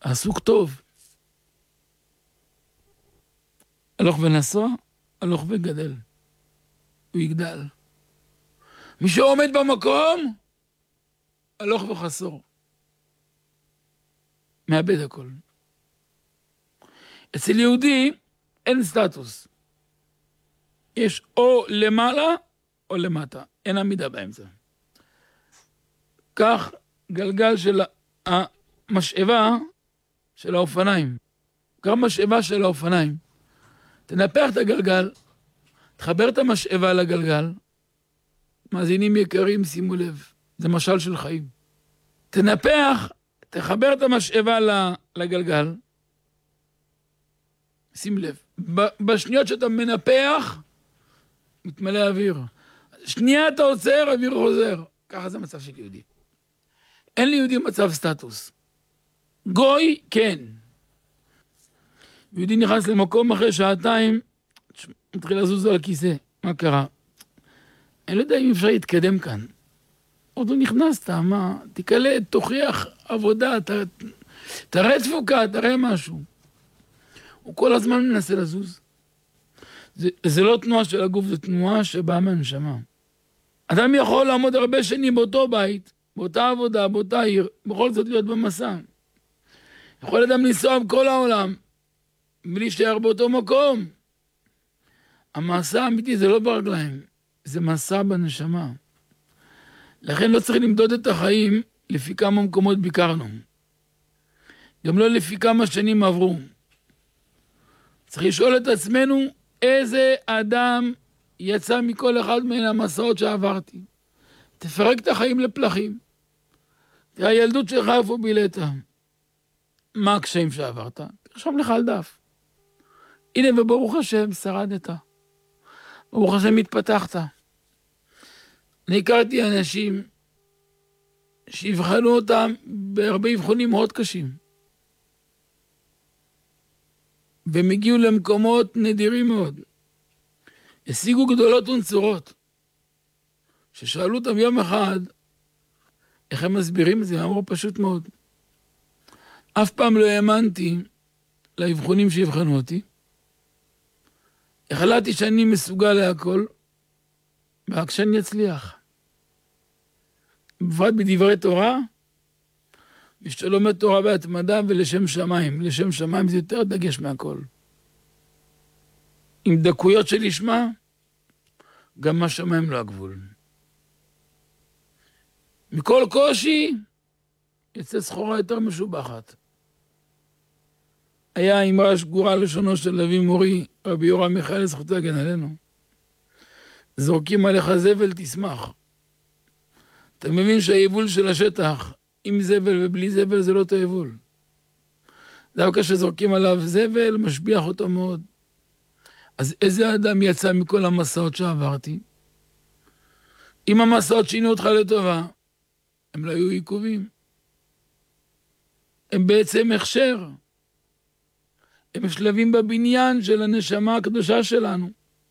עסוק טוב. הלוך ונסוע, הלוך וגדל. הוא יגדל. מי שעומד במקום, הלוך וחסור. מאבד הכל. אצל יהודי אין סטטוס. יש או למעלה או למטה. אין עמידה באמצע. כך גלגל של המשאבה של האופניים. גם משאבה של האופניים. תנפח את הגלגל, תחבר את המשאבה לגלגל. מאזינים יקרים, שימו לב. זה משל של חיים. תנפח, תחבר את המשאבה לגלגל. שים לב. בשניות שאתה מנפח, מתמלא אוויר. שנייה אתה עוצר, אוויר חוזר. ככה זה מצב של יהודי. אין ליהודי מצב סטטוס. גוי, כן. יהודי נכנס למקום אחרי שעתיים, מתחיל לזוז על הכיסא. מה קרה? אני לא יודע אם אפשר להתקדם כאן. עוד לא נכנסת, מה? תקלט, תוכיח עבודה, תראה תפוקה, תראה משהו. הוא כל הזמן מנסה לזוז. זה לא תנועה של הגוף, זה תנועה שבאה מהנשמה. אדם יכול לעמוד הרבה שנים באותו בית, באותה עבודה, באותה עיר, בכל זאת להיות במסע. יכול אדם לנסוע בכל העולם, בלי להישאר באותו מקום. המסע האמיתי זה לא ברגליים, זה מסע בנשמה. לכן לא צריך למדוד את החיים לפי כמה מקומות ביקרנו. גם לא לפי כמה שנים עברו. צריך לשאול את עצמנו איזה אדם יצא מכל אחד מן המסעות שעברתי. תפרק את החיים לפלחים. תראה, הילדות שלך איפה בילת. מה הקשיים שעברת? תרשום לך על דף. הנה וברוך השם שרדת. ברוך השם התפתחת. אני הכרתי אנשים שיבחנו אותם בהרבה אבחונים מאוד קשים. והם הגיעו למקומות נדירים מאוד. השיגו גדולות ונצורות. ששאלו אותם יום אחד, איך הם מסבירים את זה? הם אמרו פשוט מאוד. אף פעם לא האמנתי לאבחונים שיבחנו אותי. החלטתי שאני מסוגל להכל, רק שאני אצליח. בפרט בדברי תורה, מי שלומד תורה בהתמדה ולשם שמיים. לשם שמיים זה יותר דגש מהכל. עם דקויות של ישמע, גם השמיים לא הגבול. מכל קושי, יצא סחורה יותר משובחת. היה אמרה שגורה לשונו של אבי מורי, רבי יורם מיכאל, זכותו יגן עלינו. זורקים עליך זבל, תשמח. אתה מבין שהיבול של השטח, עם זבל ובלי זבל, זה לא אותו יבול. דווקא שזורקים עליו זבל, משביח אותו מאוד. אז איזה אדם יצא מכל המסעות שעברתי? אם המסעות שינו אותך לטובה, הם לא היו עיכובים. הם בעצם הכשר. הם שלבים בבניין של הנשמה הקדושה שלנו.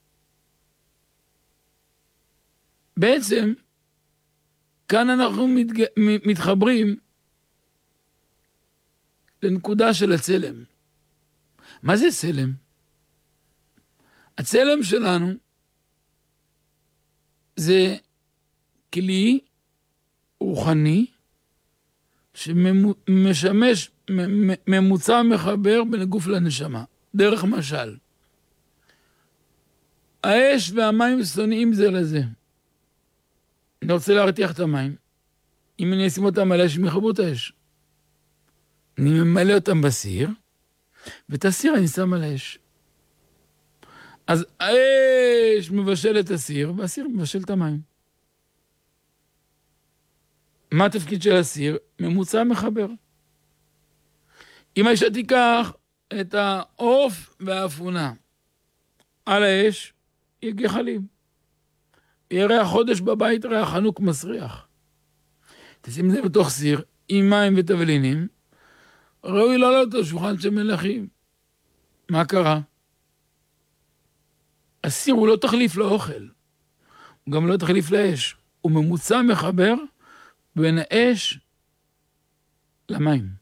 בעצם, כאן אנחנו מתחברים לנקודה של הצלם. מה זה צלם? הצלם שלנו זה כלי רוחני שמשמש ממוצע מחבר בין הגוף לנשמה, דרך משל. האש והמים שונאים זה לזה. אני רוצה להרתיח את המים. אם אני אשים אותם על האש, הם יחברו את האש. אני ממלא אותם בסיר, ואת הסיר אני שם על האש. אז האש מבשל את הסיר, והסיר מבשל את המים. מה התפקיד של הסיר? ממוצע מחבר. אם האישה תיקח את העוף והאפונה על האש, יהיה גחלים. יראה החודש בבית, ראה חנוק מסריח. תשים את זה בתוך סיר, עם מים ותבלינים, ראוי לעלות על שולחן של מלכים. מה קרה? הסיר הוא לא תחליף לאוכל, הוא גם לא תחליף לאש. הוא ממוצע מחבר בין האש למים.